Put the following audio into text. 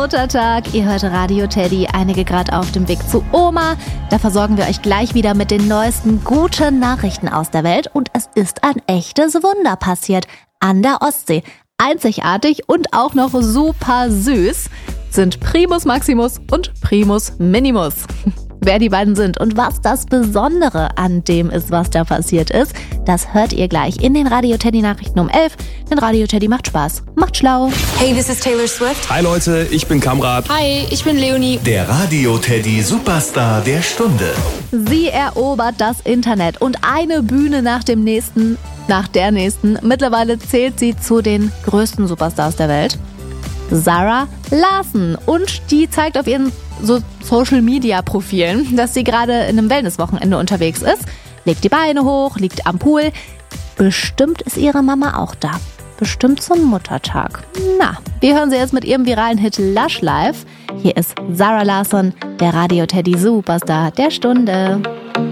Muttertag. Ihr hört Radio Teddy, einige gerade auf dem Weg zu Oma. Da versorgen wir euch gleich wieder mit den neuesten guten Nachrichten aus der Welt. Und es ist ein echtes Wunder passiert an der Ostsee. Einzigartig und auch noch super süß sind Primus Maximus und Primus Minimus. Wer die beiden sind und was das Besondere an dem ist, was da passiert ist, das hört ihr gleich in den Radio Teddy Nachrichten um 11. Denn Radio Teddy macht Spaß, macht schlau. Hey, this is Taylor Swift. Hi Leute, ich bin Kamrat. Hi, ich bin Leonie. Der Radio Teddy Superstar der Stunde. Sie erobert das Internet und eine Bühne nach der nächsten. Mittlerweile zählt sie zu den größten Superstars der Welt. Zara Larsson. Und die zeigt auf ihren Social-Media-Profilen, dass sie gerade in einem Wellness-Wochenende unterwegs ist. Legt die Beine hoch, liegt am Pool. Bestimmt ist ihre Mama auch da. Bestimmt zum Muttertag. Na, wir hören sie jetzt mit ihrem viralen Hit Lush Life. Hier ist Zara Larsson, der Radio Teddy Superstar der Stunde.